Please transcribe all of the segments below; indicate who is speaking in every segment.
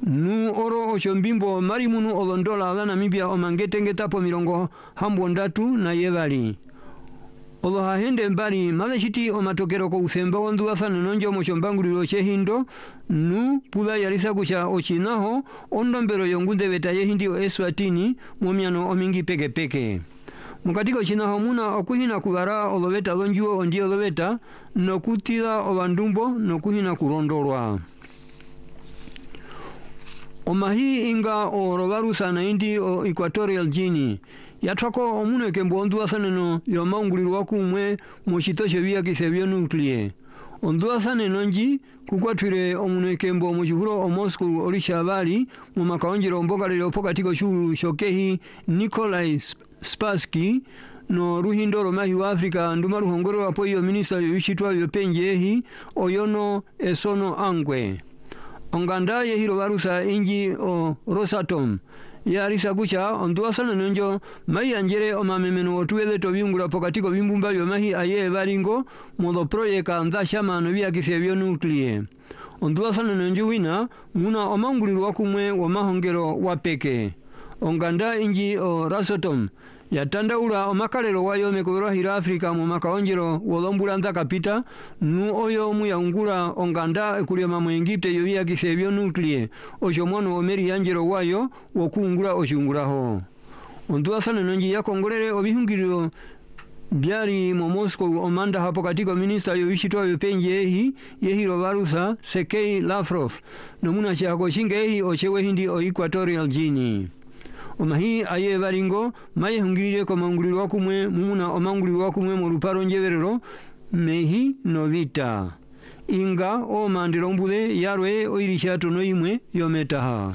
Speaker 1: Nu oro ochombimbo marimunu olondola ala Namibia omangetengetapo milongo hambo ndatu na yevali. Olo hahende mbali maleshiti omatokero ko usemba wanduasa nonjo mochombanguliro chehindo nu pula yarisa kucha ochinaho ondombero yongunde betaye hindi o Eswatini momiano omingi peke peke. Mukatiko chinaho muna okuhina kugara olobeta lonjuo ondi olobeta nokutila obandumbo nokuhina kurondolwa. Omahi inga o robarusa na indi o Equatorial Guinea. Yatwako omune kembo onduasa neno yomaunguliru wakumwe mochitoshe via kisebio nuklie. Onduasa nenonji kukwatwire omune kembo mochihuro o Moscow orisha vali mumakaonjiro mboka lilo poka tiko shuru shokehi Nikolai Spassky no ruhindoro mahi wa Afrika ndumaru hongoro wapo iyo minista yoyushitwa yopenjehi oyono esono angwe. Onganda yehiro barusa inji o Rosatom. Ya arisa kucha onduasa nonjo mai anjere o mamemeno otuwele to biungura pokatiko bimbumba yo mahi aye baringo modo proyeka anda shama no via kisebio nuklie. Onduasa nonjo wina muna omanguliru wakumwe wa mahongero wapeke. Onganda inji o Rosatom. Ya tanda ula omakalero wayo mekuro hira Afrika mu makaonjero wolombula nda kapita nu oyo mu ya ungula onganda kulia mama Egypte yo via kisebio nuklie ojomono omeri yanjero wayo wokungula ojungula ho onduasa nonji ya kongolere obihungiriro byari mu Moscow omanda hapo katiko minister yo bishitwa yopenjehi yehiro barusa Sergei Lavrov nomuna chako chingehi ochewe hindi o Equatorial Guinea. Omahi aye baringo maye hungirire ko manguliro wakumwe mumuna omanguliro wakumwe mu ruparo njeverero mehi novita inga o mandiro mbude yarwe oirisha tono imwe yometaha.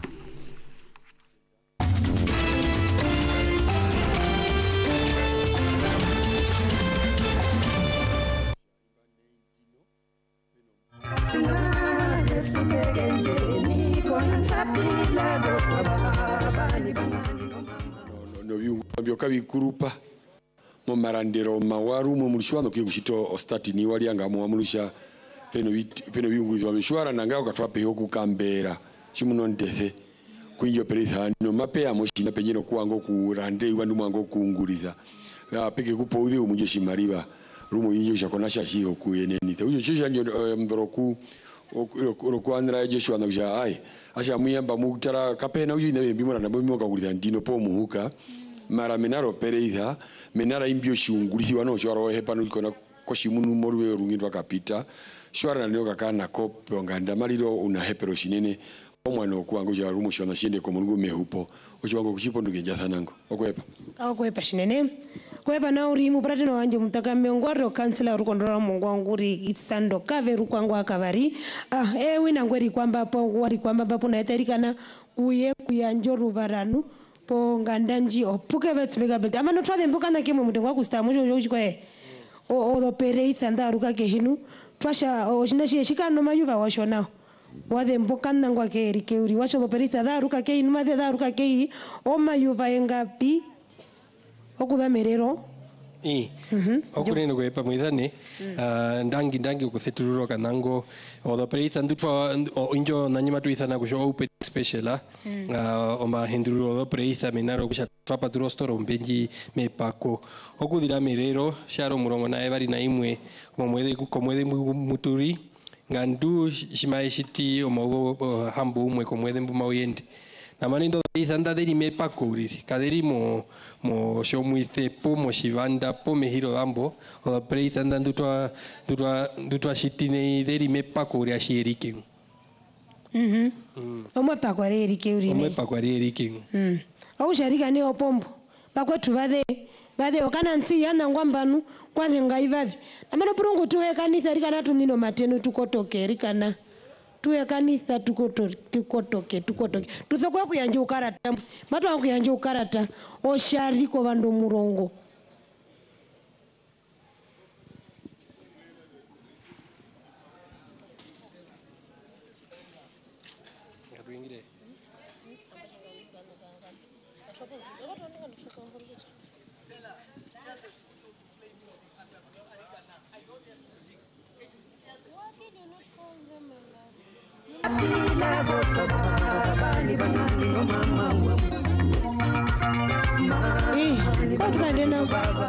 Speaker 2: Byoka bikurupa mu marandero mawaru mu mulishwano kigushito ostatini wali anga mu amulusha peno byunguzwa bishwara nanga ukatwape yoku kambera chimuno ndefe kwinjo pereza no mape amoshina penyero kuango kurande wandu mwango kunguriza ya peke kupo udhi umujeshi mariba rumo injo shakonasha shiho kuyenenite ujo chishanjo mbroku okwanira Joshua nakuja ai asha muyamba mutara kapena uji nabe bimora na bimoko kuguriza ndino po muhuka mara menaro pereiza menara imbio shungulisi wano shwaro hepa nukona koshimunu morwe rungindwa kapita shwara na nyoka kana kope onganda maliro una hepero shinene omwana okuango ja rumo shona shinde ko mungu mehupo ochiwango kuchipo ndugenja thanango okwepa
Speaker 3: shinene kwepa na uri mu prateno wanje mutaka mengwaro kansela rukondora mungwanguri itsando kave rukwangwa kavari wina ngweri kwamba po wari kwamba papo na eterikana uye kuyanjoru varanu po ngandanji opuke vetsbega beta amano twade mboka na kemo mutengo kustamu jo chikwe o perei thanda ruka ke hinu twasha ojina shikano mayuva washona wade mboka nangwa ke erike uri washo lo perei thanda ruka ke inu made da ruka ke o mayuva engapi okuda merero
Speaker 4: okunene kwepa mwithane ndangi ukusetururo kanango odo perei ndutwa injo nanyima tuithana kusho open special oma henduro odo perei menaro kusha twapa turostoro mbenji mepako okudira merero sharo murongo na evari na imwe komwede muturi ngandu shimaishiti omo hambo umwe komwede mbumawende namanindo izanda deri mepako uriri kaderi mo shomuite po mo shivanda po mehiro dambo o prei izanda ndutwa shitine deri mepako uri ashirike
Speaker 3: omwe pako ari erike uri
Speaker 4: omwe pako ari erike
Speaker 3: au sharika ne opombo pakwetu vade okana nsi yana ngwambanu kwathe ngaivade amano purungu tuwe kanitha rikana tunino mateno tukotoke rikana tuwe kanitha tukotoke tuthokwe kuyanje ukarata matu akuyanje ukarata oshariko vandu murongo Kwa tukaendena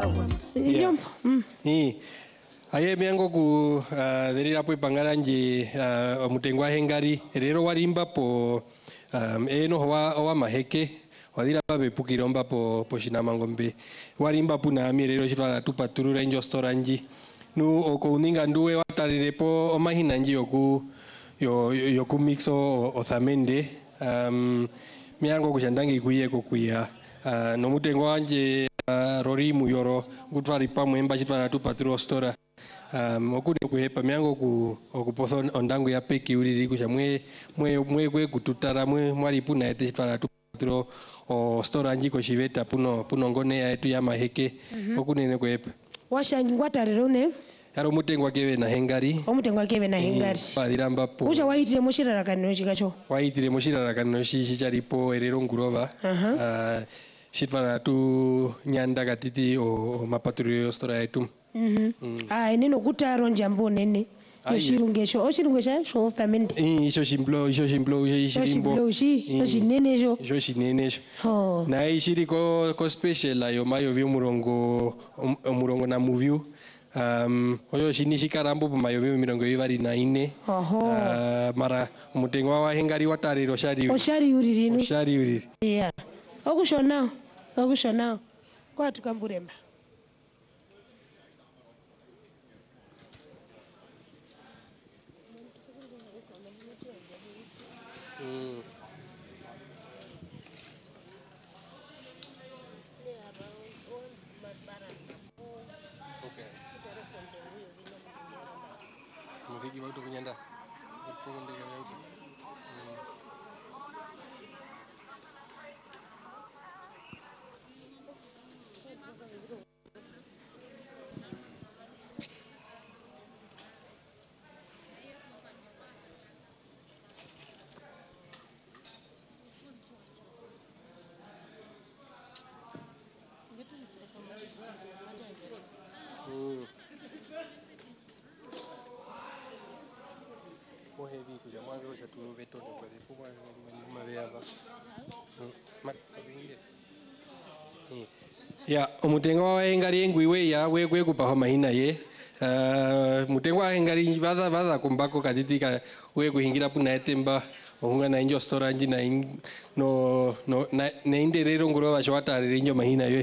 Speaker 4: aye miango ku derira po pangaranje mutengwa hengari rero warimba po eno wa maheke wadira babe pukiromba po shinamangombe warimba puna mirero chitwala tupaturura injo storanji nu oko uninga nduwe watarire po omahinanji yoku mixo othamende miango kushandangi kuye kuya no mutengwa anje rori muyoro gutwari pamwe mba chitwala tupaturo stora okune kuhepa miango okupotho ondango ya peki uriri kusha mwe kwe kututara mwari puna ete chitwala tupaturo o stora njiko shiveta puno ngone ya etu ya maheke okune kuhepa
Speaker 3: washangi ngwatariro ne
Speaker 4: yaro mutengwa keve na hengari
Speaker 3: omutengwa keve na hengari
Speaker 4: badiramba po
Speaker 3: ucha waitire mushirarakaniro chikacho
Speaker 4: waitire mushirarakaniro chicharipo erero ngurova shitwana tu nyanda katiti o mapatrio stora yetu
Speaker 3: neno kutaro njambo nene yoshirungesho oshirungesha sho family
Speaker 4: isho shimblo ishirimbo
Speaker 3: isho
Speaker 4: shinene na ishiri ko special ayo mayo vyo murongo na movie oyo shinishi karambo mayo vyo mirongo ivari na ine mara mutengwa wa hengari watariro shari uriri
Speaker 3: yeah okushona kwa tukamburemba
Speaker 4: muziki wauto kunyanda ya omutengwa wa engari engwiwe ya we kupaho mahina ye mutengwa wa engari vaza kumbako katitika we kuhingira puna etemba ohunga na injo storanji na inderero ngurova shwatarire injo mahina ye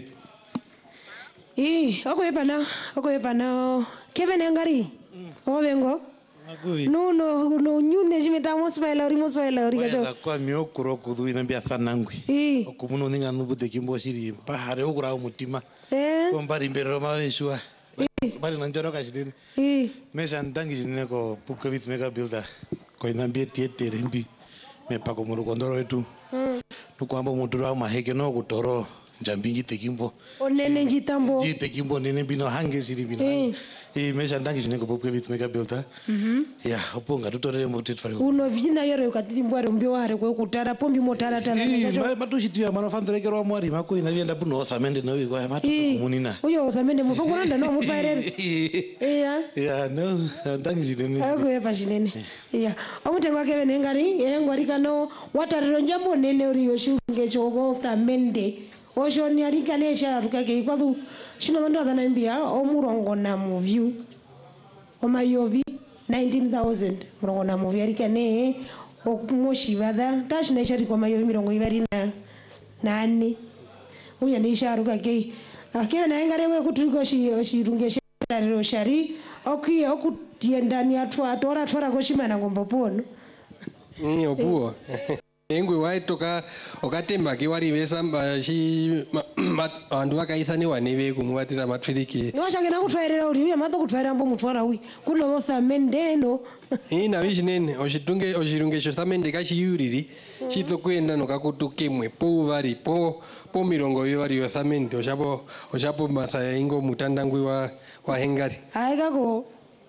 Speaker 3: okoyepana kevene engari ovengo no nyune jimeta mosvaila ori kacho
Speaker 5: kwa miokuro kudhu inambia thanangwi okumuno ninga nubute kimbo shiri pahare okura mutima kombari mbero maveshwa bari nanjoro kashidini mesha ndangi jinene ko pukavits mega builder ko inambia tietere mbi mepako murukondoro wetu nukwamba muturo wa maheke no kutoro njambingi tekimbo
Speaker 3: onene njitambo
Speaker 5: tekimbo nene bino hange siri bino mesha ndangi jinene ko pukavits mega builder ya oponga tutore motet fari
Speaker 3: uno vina yoro katiri mbware mbio ware ko kutara pombi motara tara
Speaker 5: matushitiya manofandrekero mwari mako inavienda puno othamende nawe kwa matu kumunina
Speaker 3: uyo othamende mufongoranda no mutwairere
Speaker 5: ya no ndangi jinene
Speaker 3: ako yepa jinene ya omutengwa keve nengari engwari kano watariro njambo nene uri yoshunge chogo othamende oshoni arikane sharuka ke kwadu shino ndo adana mbia omurongo na movie omayovi 19,000 murongo na movie arikane okumoshivada tashina shari kwa mayovi mirongo ivari na ane uya ni sharuka ke akeve na engare we kuturiko shirunge shariro shari okuye okutiendani atwa tora koshimana ngombo pono
Speaker 4: opuo engwe waitoka okatemba ke wari vesamba shi andu vakaithani waneve kumuvatira matriki
Speaker 3: niwashake nakutwairira uri uye mato kutwaira mbo mutwara uyi kuno othamendeno
Speaker 4: ina vishinene oshirunge shothamende kashiyuriri chitokuenda nokakutokemwe pouvari po mirongo ivari yothamende oshapo masa ingo mutandangwi wa hengari
Speaker 3: ai kako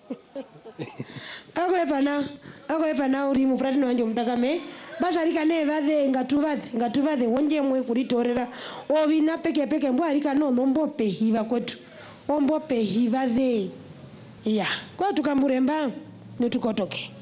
Speaker 3: akoepana uri mupratino wanje mutakame basharika nevadhe ngatuvadhe wonjemwe kuritorera ovina peke mbwarika nono mbopehiva kwetu ombopehiva dhe ya kwa tukamburemba nitukotoke